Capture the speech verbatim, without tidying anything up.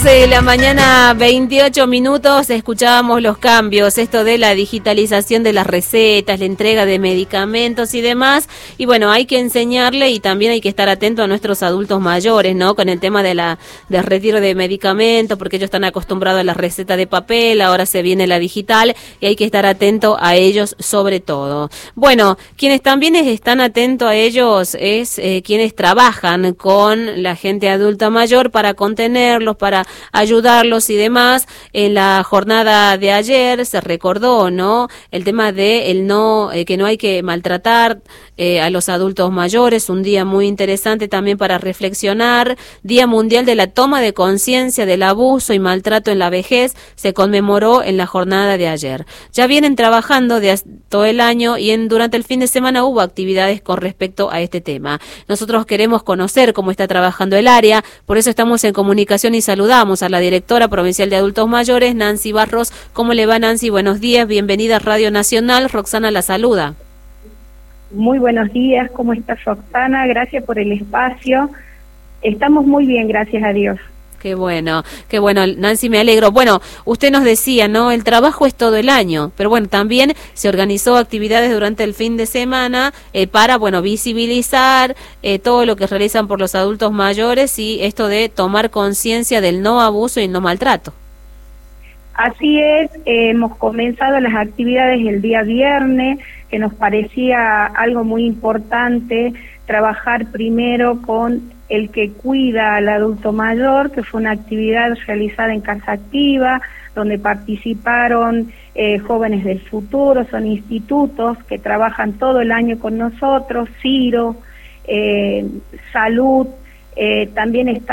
doce de la mañana, veintiocho minutos, escuchábamos los cambios, esto de la digitalización de las recetas, la entrega de medicamentos y demás, y bueno, hay que enseñarle y también hay que estar atento a nuestros adultos mayores, ¿no? Con el tema de la del retiro de medicamentos, porque ellos están acostumbrados a la receta de papel, ahora se viene la digital, y hay que estar atento a ellos sobre todo. Bueno, quienes también están atentos a ellos es eh, quienes trabajan con la gente adulta mayor para contenerlos, para ayudarlos y demás. En la jornada de ayer se recordó, ¿no?, el tema de el no eh, que no hay que maltratar eh, a los adultos mayores, un día muy interesante también para reflexionar. Día Mundial de la Toma de Conciencia del Abuso y Maltrato en la Vejez se conmemoró en la jornada de ayer. Ya vienen trabajando de todo el año y en durante el fin de semana hubo actividades con respecto a este tema. Nosotros queremos conocer cómo está trabajando el área, por eso estamos en comunicación y saludamos a la directora provincial de adultos mayores, Nancy Barros. ¿Cómo le va, Nancy? Buenos días, bienvenida a Radio Nacional. Roxana la saluda. Muy buenos días, ¿cómo está Roxana? Gracias por el espacio. Estamos muy bien, gracias a Dios. Qué bueno, qué bueno, Nancy, me alegro. Bueno, usted nos decía, ¿no?, el trabajo es todo el año, pero bueno, también se organizó actividades durante el fin de semana eh, para, bueno, visibilizar eh, todo lo que realizan por los adultos mayores y esto de tomar conciencia del no abuso y el no maltrato. Así es, eh, hemos comenzado las actividades el día viernes, que nos parecía algo muy importante trabajar primero con el que cuida al adulto mayor, que fue una actividad realizada en Casa Activa, donde participaron eh, jóvenes del futuro, son institutos que trabajan todo el año con nosotros, Ciro, eh, Salud, eh, también está